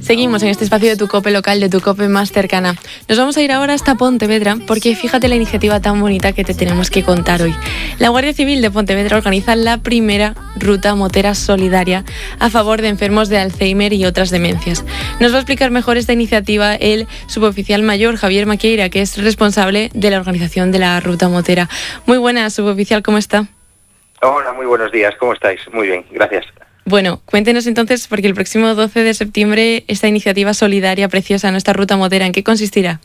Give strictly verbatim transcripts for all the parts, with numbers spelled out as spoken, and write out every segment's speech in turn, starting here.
Seguimos en este espacio de tu COPE local, de tu COPE más cercana. Nos vamos a ir ahora hasta Pontevedra, porque fíjate la iniciativa tan bonita que te tenemos que contar hoy. La Guardia Civil de Pontevedra organiza la primera ruta motera solidaria a favor de enfermos de Alzheimer y otras demencias. Nos va a explicar mejor esta iniciativa el suboficial mayor Javier Maqueira, que es responsable de la organización de la ruta motera. Muy buenas, suboficial, ¿cómo está? Hola, muy buenos días, ¿cómo estáis? Muy bien, gracias. Bueno, cuéntenos entonces, porque el próximo doce de septiembre esta iniciativa solidaria preciosa, nuestra ruta motera, ¿en qué consistirá?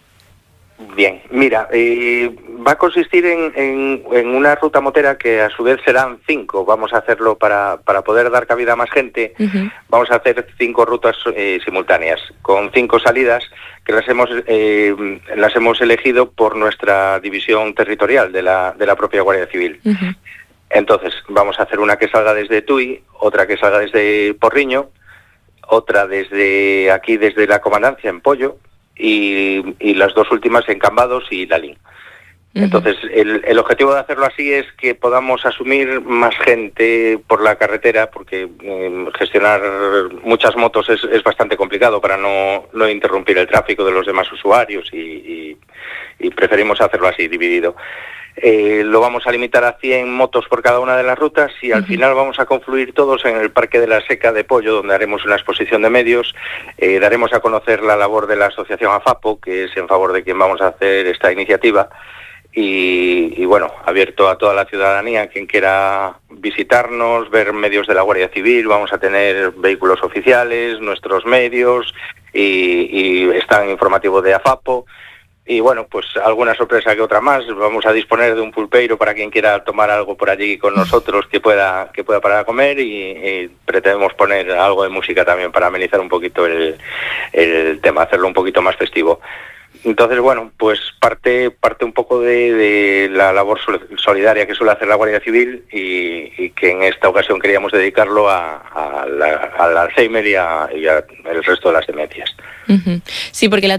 Bien, mira, eh, va a consistir en, en, en una ruta motera que a su vez serán cinco. Vamos a hacerlo para, para poder dar cabida a más gente. Uh-huh. Vamos a hacer cinco rutas eh, simultáneas, con cinco salidas que las hemos eh, las hemos elegido por nuestra división territorial de la, de la propia Guardia Civil. Uh-huh. Entonces, vamos a hacer una que salga desde Tui, otra que salga desde Porriño, otra desde aquí, desde la Comandancia, en Pollo, y, y las dos últimas en Cambados y Lalín. Uh-huh. Entonces, el, el objetivo de hacerlo así es que podamos asumir más gente por la carretera, porque eh, gestionar muchas motos es, es bastante complicado para no, no interrumpir el tráfico de los demás usuarios y, y, y preferimos hacerlo así, dividido. Eh, lo vamos a limitar a cien motos por cada una de las rutas y al uh-huh. final vamos a confluir todos en el Parque de la Seca de Pollo, donde haremos una exposición de medios. Eh, daremos a conocer la labor de la asociación AFAPO, que es en favor de quien vamos a hacer esta iniciativa. Y, y bueno, abierto a toda la ciudadanía, quien quiera visitarnos, ver medios de la Guardia Civil. Vamos a tener vehículos oficiales, nuestros medios y, y stand informativo de AFAPO. Y bueno, pues alguna sorpresa que otra más. Vamos a disponer de un pulpeiro para quien quiera tomar algo por allí con nosotros que pueda que pueda parar a comer y, y pretendemos poner algo de música también para amenizar un poquito el, el tema, hacerlo un poquito más festivo. Entonces, bueno, pues parte parte un poco de, de la labor solidaria que suele hacer la Guardia Civil y, y que en esta ocasión queríamos dedicarlo a, a la, al Alzheimer y, a, y a el resto de las demencias. Uh-huh. Sí, porque la